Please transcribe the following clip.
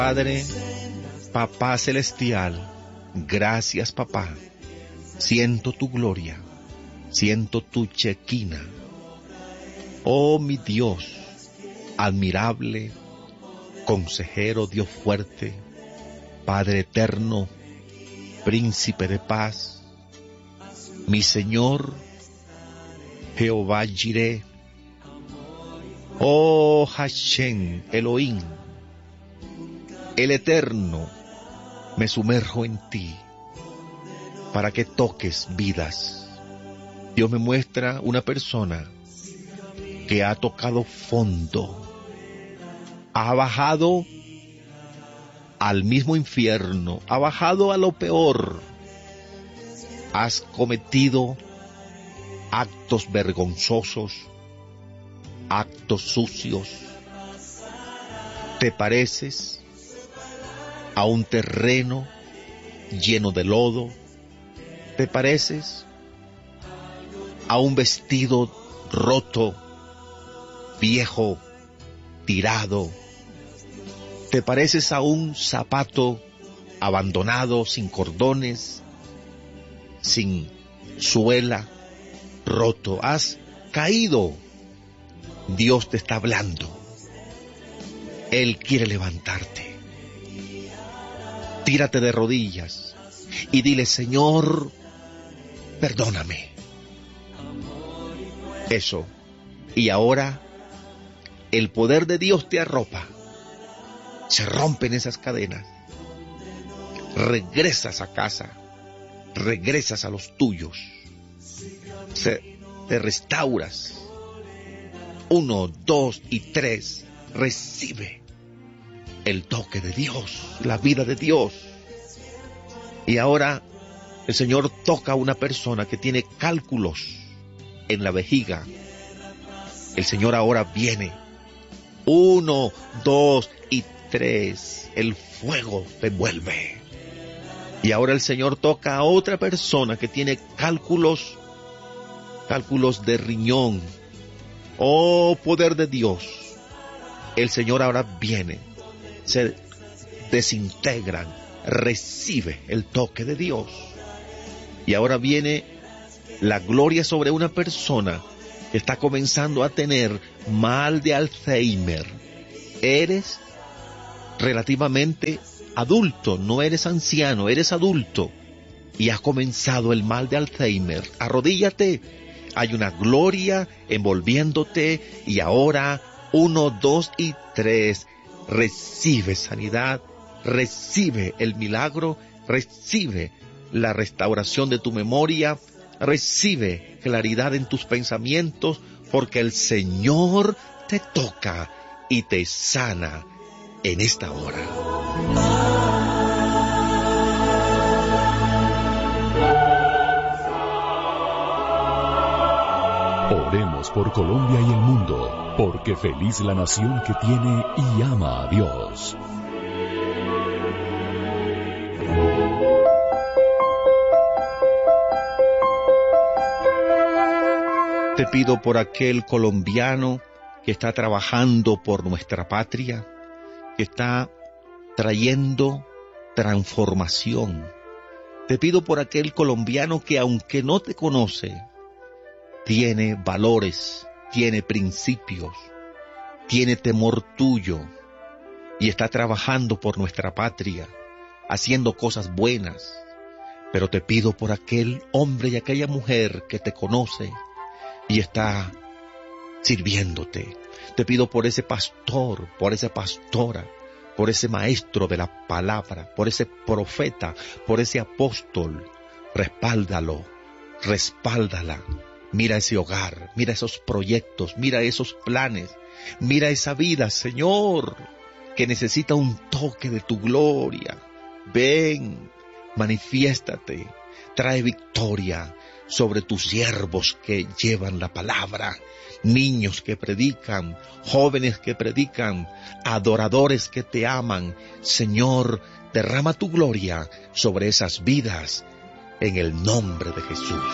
Padre, Papá Celestial, gracias papá. Siento tu gloria, siento tu chequina. Oh mi Dios, admirable, consejero, Dios fuerte, Padre eterno, príncipe de paz, mi Señor, Jehová Jireh, oh Hashem, Elohim, el eterno, me sumerjo en ti para que toques vidas. Dios me muestra una persona que ha tocado fondo, ha bajado al mismo infierno, ha bajado a lo peor, has cometido actos vergonzosos, actos sucios, te pareces a un terreno lleno de lodo, te pareces a un vestido roto, viejo, tirado, te pareces a un zapato abandonado, sin cordones, sin suela, roto, has caído. Dios te está hablando, Él quiere levantarte. Tírate de rodillas y dile: Señor, perdóname. Eso. Y ahora el poder de Dios te arropa. Se rompen esas cadenas. Regresas a casa. Regresas a los tuyos. Te restauras. 1, 2 y 3. Recibe el toque de Dios, la vida de Dios. Y ahora el Señor toca a una persona que tiene cálculos en la vejiga. El Señor ahora viene. 1, 2 y 3. El fuego te envuelve. Y ahora el Señor toca a otra persona que tiene cálculos de riñón. Oh, poder de Dios. El Señor ahora viene. Se desintegran. Recibe el toque de Dios. Y ahora viene la gloria sobre una persona que está comenzando a tener mal de Alzheimer. Eres relativamente adulto, no eres anciano, eres adulto y has comenzado el mal de Alzheimer. Arrodíllate, hay una gloria envolviéndote y ahora 1, 2 y 3. Recibe sanidad, recibe el milagro, recibe la restauración de tu memoria, recibe claridad en tus pensamientos, porque el Señor te toca y te sana en esta hora. Oremos por Colombia y el mundo, porque feliz la nación que tiene y ama a Dios. Te pido por aquel colombiano que está trabajando por nuestra patria, que está trayendo transformación. Te pido por aquel colombiano que, aunque no te conoce, tiene valores, tiene principios, tiene temor tuyo y está trabajando por nuestra patria, haciendo cosas buenas. Pero te pido por aquel hombre y aquella mujer que te conoce y está sirviéndote. Te pido por ese pastor, por esa pastora, por ese maestro de la palabra, por ese profeta, por ese apóstol. Respáldalo, respáldala. Mira ese hogar, mira esos proyectos, mira esos planes, mira esa vida, Señor, que necesita un toque de tu gloria. Ven, manifiéstate, trae victoria sobre tus siervos que llevan la palabra, niños que predican, jóvenes que predican, adoradores que te aman. Señor, derrama tu gloria sobre esas vidas en el nombre de Jesús.